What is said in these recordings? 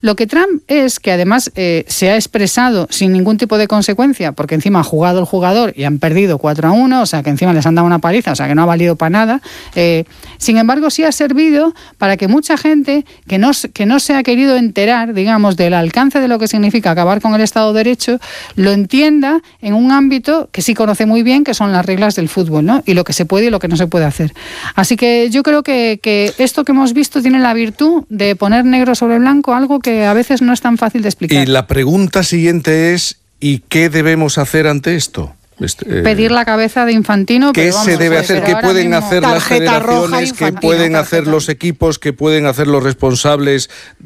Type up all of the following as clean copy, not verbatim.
Lo que Trump es que además se ha expresado sin ningún tipo de consecuencia, porque encima ha jugado el jugador y han perdido 4-1, o sea que encima les han dado una paliza, o sea que no ha valido para nada. Sin embargo, sí ha servido para que mucha gente que no se ha querido enterar, digamos, del alcance de lo que significa acabar con el Estado de Derecho, lo entienda en un ámbito que sí conoce muy bien, que son las reglas del fútbol, ¿no? Y lo que se puede y lo que no se puede hacer. Así que yo creo que esto que hemos visto tiene la virtud de poner negro sobre blanco algo que a veces no es tan fácil de explicar. Y la pregunta siguiente es, ¿y qué debemos hacer ante esto? Pedir la cabeza de Infantino. ¿Qué se debe hacer? ¿Qué pueden hacer las federaciones? ¿Qué pueden hacer los equipos? ¿Qué pueden hacer los responsables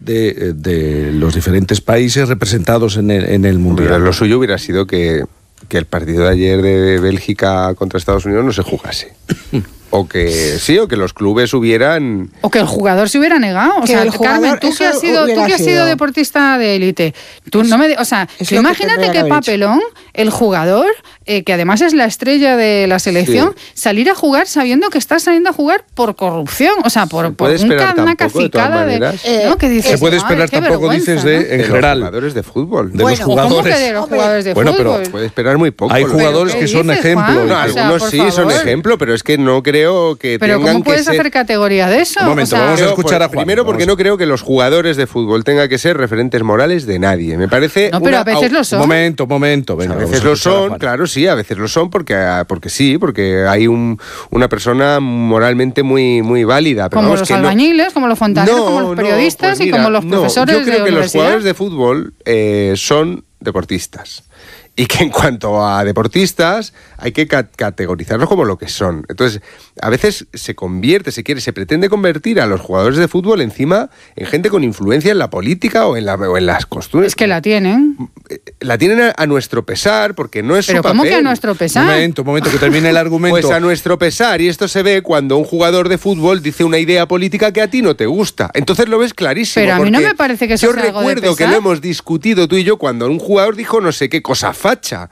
de los diferentes países representados en el Mundial? Pero lo suyo hubiera sido que el partido de ayer de Bélgica contra Estados Unidos no se jugase. O que los clubes hubieran... O que el jugador se hubiera negado. O sea, Carmen, tú que has sido deportista de élite, tú no me... O sea, imagínate qué papelón el jugador, que además es la estrella de la selección, salir a jugar sabiendo que está saliendo a jugar por corrupción. O sea, por una cacicada de... ¿no? Que dices, se puede esperar tampoco, dices, en general. Los jugadores de fútbol. De los jugadores. De los jugadores de fútbol. Pero puede esperar muy poco. Hay jugadores que son ejemplos. No, algunos sí son ejemplo, pero es que no creo que pero tengan ¿cómo puedes hacer categoría de eso? Un momento, vamos a escuchar a Juan. Primero, porque no creo que los jugadores de fútbol tengan que ser referentes morales de nadie. Me parece... No, pero a veces lo son. Momento. Venga, a veces lo son, claro, sí, a veces lo son porque hay una persona moralmente muy, muy válida. Pero como los albañiles, como los fontaneros, como los periodistas y como los profesores de universidad. Yo creo que los jugadores de fútbol son deportistas. Y que en cuanto a deportistas hay que categorizarlos como lo que son. Entonces, a veces se pretende convertir a los jugadores de fútbol encima en gente con influencia en la política o en las costumbres. Es que la tienen. La tienen a nuestro pesar, porque no es su papel. ¿Pero cómo que a nuestro pesar? Momento, que termine el argumento. Pues a nuestro pesar, y esto se ve cuando un jugador de fútbol dice una idea política que a ti no te gusta. Entonces lo ves clarísimo. Pero a mí no me parece que eso sea algo de pesar. Yo recuerdo que lo hemos discutido tú y yo cuando un jugador dijo no sé qué cosa facha.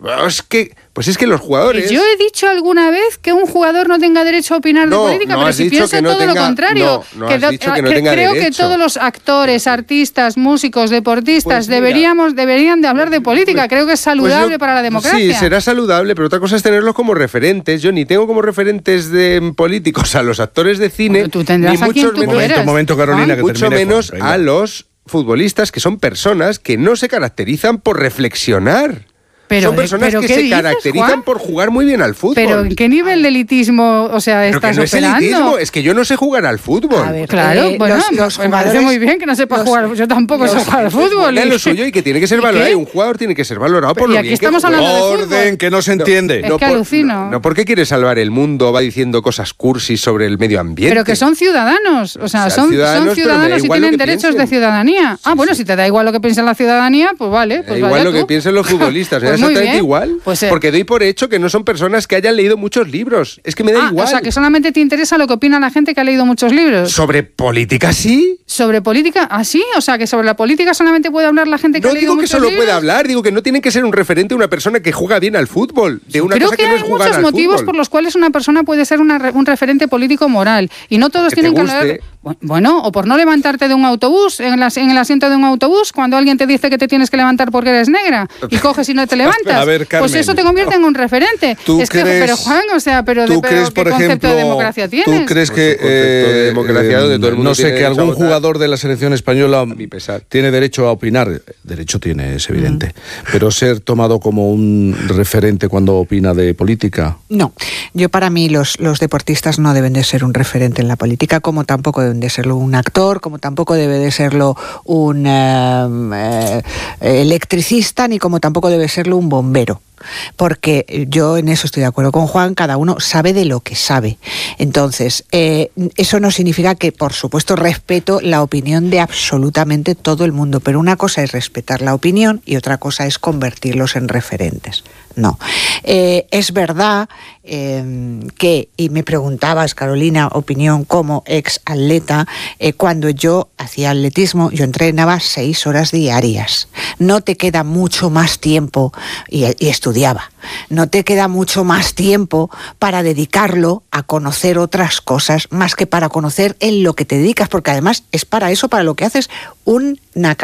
Es que los jugadores... ¿Yo he dicho alguna vez que un jugador no tenga derecho a opinar de política? Pero si pienso todo lo contrario. Creo que todos los actores, artistas, músicos, deportistas deberían de hablar de política. Creo que es saludable para la democracia. Sí, será saludable, pero otra cosa es tenerlos como referentes. Yo ni tengo como referentes de políticos a los actores de cine, bueno, tú tendrás ni mucho momento, Carolina, que mucho menos a los futbolistas, que son personas que no se caracterizan por reflexionar. Son personas que se caracterizan, Juan, por jugar muy bien al fútbol. ¿Pero en qué nivel de elitismo, estás operando? Es elitismo, es que yo no sé jugar al fútbol. A ver, claro, me parece muy bien que no sepa jugar. Yo tampoco sé jugar al fútbol. Es lo suyo y que tiene que ser valorado. Y un jugador tiene que ser valorado por lo bien que juega. Y aquí estamos hablando de fútbol. Orden, que no se entiende. Es que alucino. No, ¿por qué quiere salvar el mundo? Va diciendo cosas cursis sobre el medio ambiente. Pero que son ciudadanos. O sea, son ciudadanos y tienen derechos de ciudadanía. Bueno, si te da igual lo que piensa la ciudadanía, pues vale. Da igual lo que piensen los futbolistas. Es exactamente igual. Porque doy por hecho que no son personas que hayan leído muchos libros. Es que me da igual. O sea, que solamente te interesa lo que opina la gente que ha leído muchos libros. ¿Sobre política sí? ¿Sobre política? ¿Sí? O sea, que sobre la política solamente puede hablar la gente que ha leído muchos libros. No digo que solo puede hablar, digo que no tiene que ser un referente una persona que juega bien al fútbol. Creo que no es jugar al fútbol. Hay muchos motivos por los cuales una persona puede ser un referente político moral. Y no todos tienen que hablar... Bueno, o por no levantarte de un autobús, en el asiento de un autobús, cuando alguien te dice que te tienes que levantar porque eres negra, y coges y no te levantas. A ver, Carmen, pues eso te convierte en un referente. Pero Juan, ¿qué concepto de democracia tienes? ¿Tú crees que de democracia donde todo el mundo que algún jugador de la selección española tiene derecho a opinar? Derecho tiene, es evidente. Pero ser tomado como un referente cuando opina de política. No, para mí los deportistas no deben de ser un referente en la política, como tampoco deben de serlo un actor, como tampoco debe de serlo un electricista, ni como tampoco debe serlo un bombero. Porque yo en eso estoy de acuerdo con Juan, cada uno sabe de lo que sabe. Entonces, eso no significa que, por supuesto, respeto la opinión de absolutamente todo el mundo, pero una cosa es respetar la opinión y otra cosa es convertirlos en referentes. No. Es verdad que, y me preguntabas, Carolina, opinión como ex atleta, cuando yo hacía atletismo, yo entrenaba 6 horas diarias. No te queda mucho más tiempo, y estudiaba, no te queda mucho más tiempo para dedicarlo a conocer otras cosas, más que para conocer en lo que te dedicas, porque además es para eso, para lo que haces una